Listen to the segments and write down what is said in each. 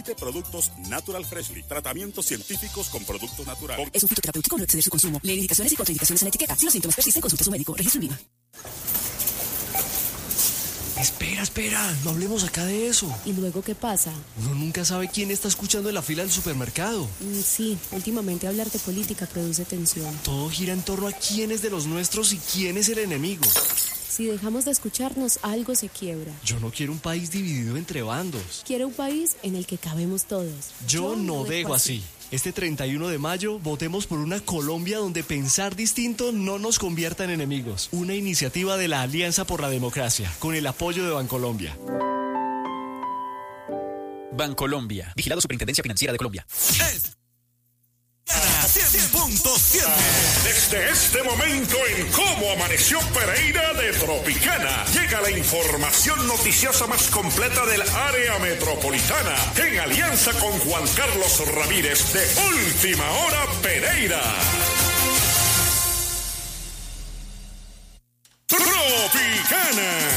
de productos Natural Freshly. Tratamientos científicos con productos naturales. Es un fitoterapéutico, no exceder su consumo. Lee indicaciones y contraindicaciones en la etiqueta. Si los síntomas persisten, consulte a su médico. Registro en VIVA. Espera, no hablemos acá de eso. ¿Y luego qué pasa? Uno nunca sabe quién está escuchando en la fila del supermercado. Sí, últimamente hablar de política produce tensión. Todo gira en torno a quién es de los nuestros y quién es el enemigo. Si dejamos de escucharnos, algo se quiebra. Yo no quiero un país dividido entre bandos. Quiero un país en el que cabemos todos. Yo no dejo así. Este 31 de mayo, votemos por una Colombia donde pensar distinto no nos convierta en enemigos. Una iniciativa de la Alianza por la Democracia, con el apoyo de Bancolombia. Bancolombia, vigilado Superintendencia Financiera de Colombia. 100.7. Desde este momento en Cómo Amaneció Pereira de Tropicana, llega la información noticiosa más completa del área metropolitana, en alianza con Juan Carlos Ramírez de Última Hora Pereira. Tropicana.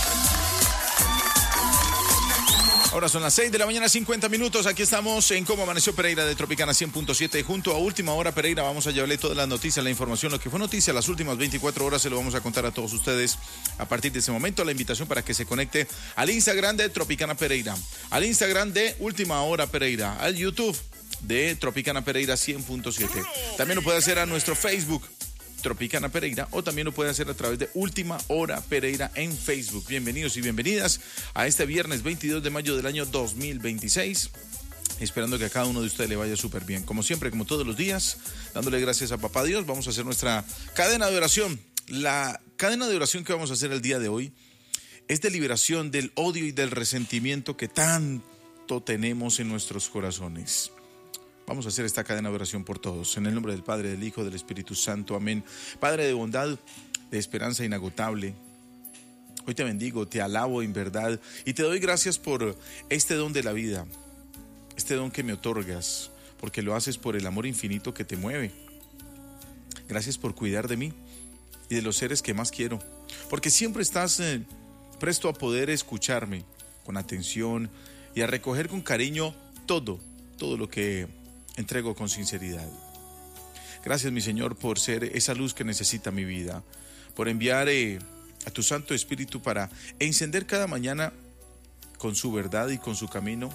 Ahora son las 6 de la mañana, 50 minutos. Aquí estamos en Cómo Amaneció Pereira de Tropicana 100.7. Junto a Última Hora Pereira vamos a llevarle todas las noticias, la información, lo que fue noticia las últimas 24 horas. Se lo vamos a contar a todos ustedes a partir de ese momento. La invitación para que se conecte al Instagram de Tropicana Pereira, al Instagram de Última Hora Pereira, al YouTube de Tropicana Pereira 100.7. También lo puede hacer a nuestro Facebook, Tropicana Pereira, o también lo puede hacer a través de Última Hora Pereira en Facebook. Bienvenidos y bienvenidas a este viernes 22 de mayo del año 2026. Esperando que a cada uno de ustedes le vaya súper bien. Como siempre, como todos los días, dándole gracias a Papá Dios, vamos a hacer nuestra cadena de oración. La cadena de oración que vamos a hacer el día de hoy es de liberación del odio y del resentimiento que tanto tenemos en nuestros corazones. Vamos a hacer esta cadena de oración por todos. En el nombre del Padre, del Hijo, del Espíritu Santo. Amén. Padre de bondad, de esperanza inagotable, hoy te bendigo, te alabo en verdad y te doy gracias por este don de la vida, este don que me otorgas, porque lo haces por el amor infinito que te mueve. Gracias por cuidar de mí y de los seres que más quiero, porque siempre estás presto a poder escucharme con atención y a recoger con cariño todo lo que entrego con sinceridad. Gracias, mi Señor, por ser esa luz que necesita mi vida, por enviar a tu Santo Espíritu para encender cada mañana con su verdad y con su camino,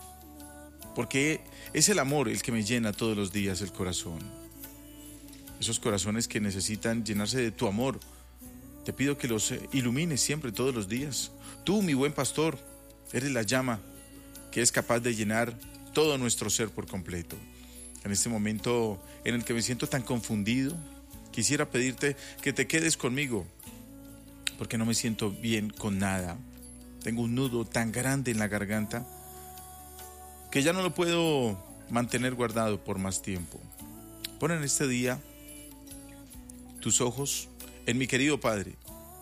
porque es el amor el que me llena todos los días el corazón. Esos corazones que necesitan llenarse de tu amor, te pido que los ilumines siempre, todos los días. Tú, mi buen pastor, eres la llama que es capaz de llenar todo nuestro ser por completo. En este momento en el que me siento tan confundido, quisiera pedirte que te quedes conmigo, porque no me siento bien con nada. Tengo un nudo tan grande en la garganta que ya no lo puedo mantener guardado por más tiempo. Pon en este día tus ojos en mi querido Padre,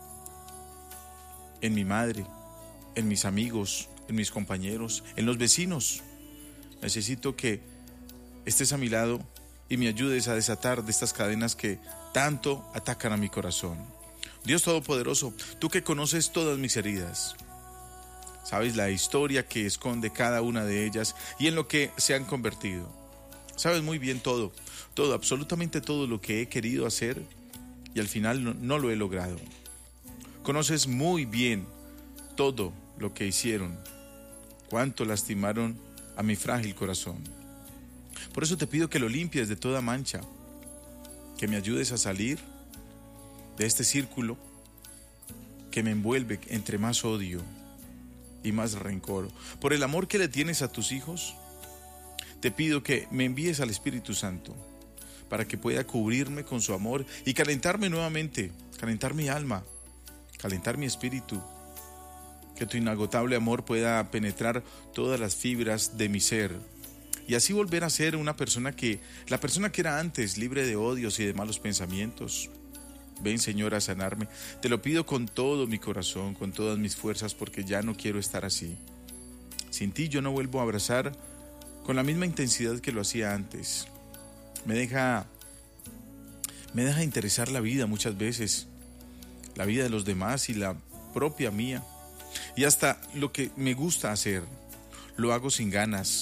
en mi madre, en mis amigos, en mis compañeros, en los vecinos. Necesito que estés a mi lado y me ayudes a desatar de estas cadenas que tanto atacan a mi corazón. Dios Todopoderoso, tú que conoces todas mis heridas, sabes la historia que esconde cada una de ellas y en lo que se han convertido. Sabes muy bien todo, absolutamente todo lo que he querido hacer y al final no lo he logrado. Conoces muy bien todo lo que hicieron, cuánto lastimaron a mi frágil corazón. Por eso te pido que lo limpies de toda mancha, que me ayudes a salir de este círculo que me envuelve entre más odio y más rencor. Por el amor que le tienes a tus hijos, te pido que me envíes al Espíritu Santo para que pueda cubrirme con su amor y calentarme nuevamente, calentar mi alma, calentar mi espíritu. Que tu inagotable amor pueda penetrar todas las fibras de mi ser y así volver a ser la persona que era antes, libre de odios y de malos pensamientos. Ven, Señor, a sanarme. Te lo pido con todo mi corazón, con todas mis fuerzas, porque ya no quiero estar así. Sin ti yo no vuelvo a abrazar con la misma intensidad que lo hacía antes. Me deja interesar la vida muchas veces, la vida de los demás y la propia mía. Y hasta lo que me gusta hacer, lo hago sin ganas,